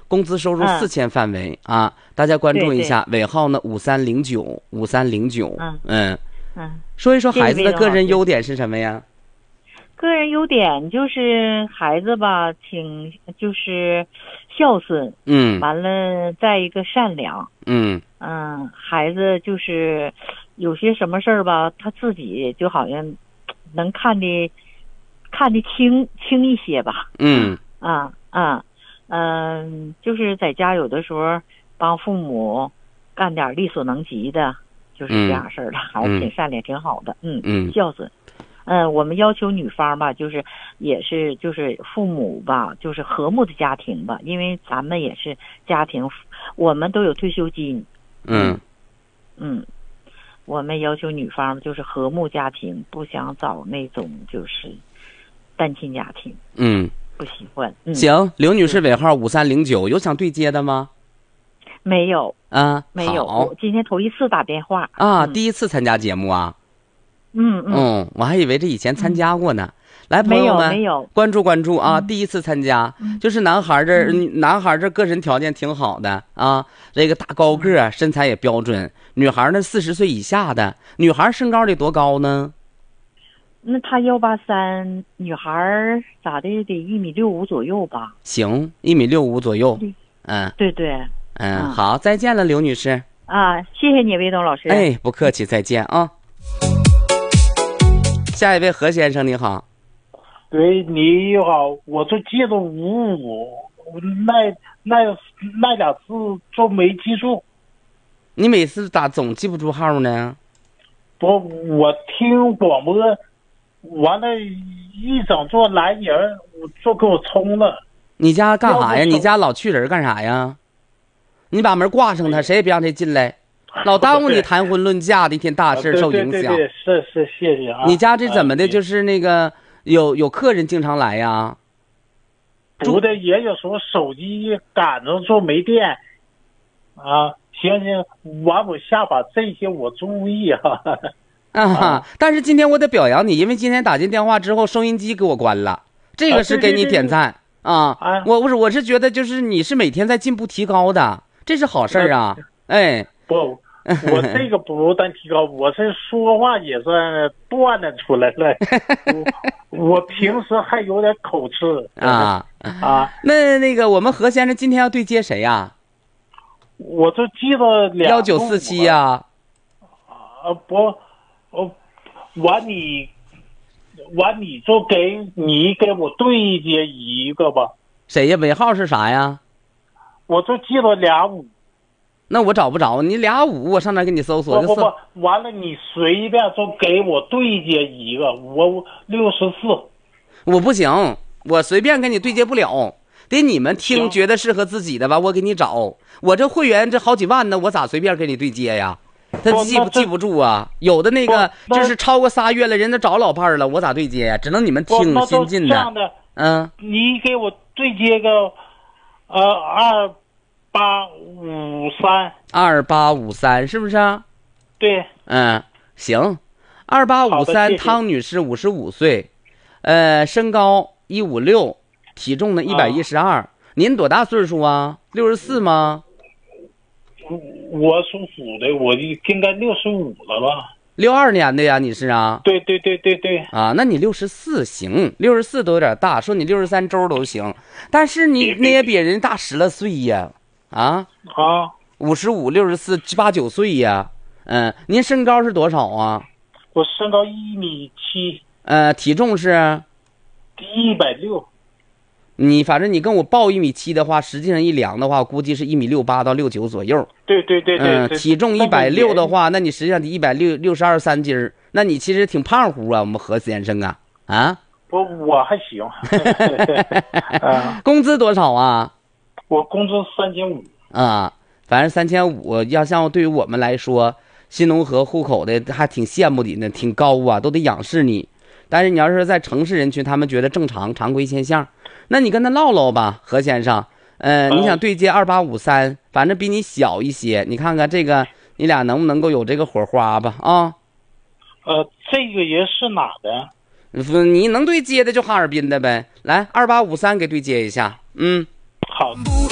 工资收入4000范围啊，大家关注一下，尾号呢5309。说一说孩子的个人优点是什么呀？ 个人优点就是孩子吧，就是孝顺，完了再一个善良，孩子就是有些什么事儿吧，他自己就好像能看得轻一些吧，就是在家有的时候帮父母干点力所能及的，就是这样事儿的，孩子挺善良，挺好的，孝顺。我们要求女方吧，就是父母吧，就是和睦的家庭吧，因为咱们也是家庭，我们都有退休金。我们要求女方就是和睦家庭，不想找那种就是单亲家庭。不喜欢。 行，刘女士尾号5309，有想对接的吗？ 没有啊， 没有。我今天头一次打电话啊，第一次参加节目啊。我还以为这以前参加过呢。来，朋友们， 没有关注啊！第一次参加，就是男孩这个人条件挺好的啊，这个大高个，身材也标准。女孩呢，40岁以下的，女孩身高得多高呢？ 那她183，女孩咋的得1.65米左右吧？ 行，1.65米左右。 对。 好，再见了，刘女士。 啊，谢谢你，魏东老师。 哎，不客气，再见啊。下一位何先生，你好。 对，你好，我就记得55，那俩字就没记住。 你每次咋总记不住号呢？ 我听广播，完了，一整做蓝人，就给我冲了。 你家干啥呀？你家老去人干啥呀？你把门挂上他，谁也别让他进来，老耽误你谈婚论嫁的一天大事受影响。 对，是，谢谢啊。 你家这怎么的？就是那个有客人经常来呀？ 不的，也有时候手机赶着就没电啊。行，我下把这些我注意哈。 但是今天我得表扬你，因为今天打进电话之后，收音机给我关了，这个是给你点赞啊。我是觉得就是你是每天在进步提高的，这是好事啊。 不，我这个不但提高，我这说话也算锻炼出来了。我平时还有点口吃那个我们何先生今天要对接谁呀？ 我就记得 1947呀。 完你就给我对接一个吧。 谁呀？尾号是啥呀？ 我就记得25。 那我找不着你25，我上哪给你搜索？ 不，完了你随便就给我对接一个，我64。 我不行，我随便给你对接不了，得你们听觉得适合自己的吧，我给你找。我这会员这好几万呢，我咋随便给你对接呀？他记不住啊，有的那个就是超过3月了，人家找老伴了，我咋对接呀？只能你们听新进的。 这样的，你给我对接个 2853是不是啊？ 对。 行，2853，汤女士55岁，身高156，体重呢112。您多大岁数啊？64吗？ 我属虎的，我应该65了吧 ？62年的呀，你是啊？ 对。 那你64行，64都有点大，说你63周都行，但是你那也比人大10来岁呀。55、64、8、9岁呀。您身高是多少啊？ 我身高1.7米。 体重是 160。 你反正你跟我报1.7米的话，实际上一量的话，估计是1.68米到1.69米左右。 对。 体重160的话，那你实际上得162、3斤，那你其实挺胖乎啊，我们何先生啊。 我还行。 工资多少啊？ 我工资3500。 反正3500，要像对于我们来说，新农合户口的还挺羡慕你呢，挺高啊，都得仰视你。但是你要是在城市人群，他们觉得正常，常规现象。那你跟他唠唠吧，何先生。你想对接2853，反正比你小一些，你看看这个，你俩能不能够有这个火花吧？ 这个人是哪的？ 你能对接的就哈尔滨的呗。来，2853给对接一下。 好。